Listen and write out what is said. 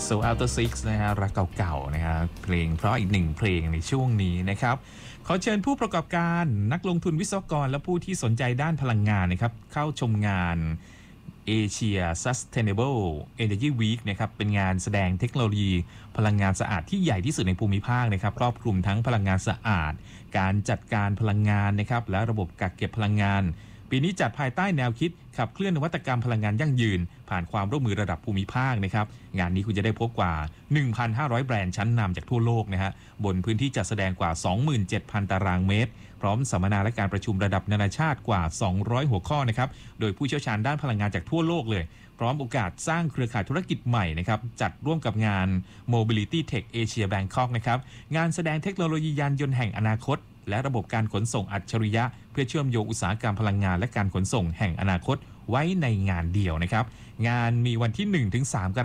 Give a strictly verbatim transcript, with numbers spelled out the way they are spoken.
Soul Outer Six นะฮะรักเก่าๆนะฮะเพลงเพราะอีกหนึ่งเพลงในช่วงนี้นะครับขอเชิญผู้ประกอบการนักลงทุนวิศวกรและผู้ที่สนใจด้านพลังงานนะครับเข้าชมงาน Asia Sustainable Energy Week นะครับเป็นงานแสดงเทคโนโลยีพลังงานสะอาดที่ใหญ่ที่สุดในภูมิภาคนะครับครอบคลุมทั้งพลังงานสะอาดการจัดการพลังงานนะครับและระบบกักเก็บพลังงานปีนี้จัดภายใต้แนวคิดขับเคลื่อนนวัตกรรมพลังงานยั่งยืนผ่านความร่วมมือระดับภูมิภาคนะครับงานนี้คุณจะได้พบกว่า หนึ่งพันห้าร้อย แบรนด์ชั้นนำจากทั่วโลกนะฮะบนพื้นที่จัดแสดงกว่า สองหมื่นเจ็ดพัน ตารางเมตรพร้อมสัมมนาและการประชุมระดับนานาชาติกว่าสองร้อยหัวข้อนะครับโดยผู้เชี่ยวชาญด้านพลังงานจากทั่วโลกเลยพร้อมโอกาสสร้างเครือข่ายธุรกิจใหม่นะครับจัดร่วมกับงาน Mobility Tech Asia Bangkok นะครับงานแสดงเทคโนโลยียานยนต์แห่งอนาคตและระบบการขนส่งอัจฉริยะเพื่อเชื่อมโยงอุตสาหกรรมพลังงานและการขนส่งแห่งอนาคตไว้ในงานเดียวนะครับงานมีวันที่ หนึ่งถึงสาม กร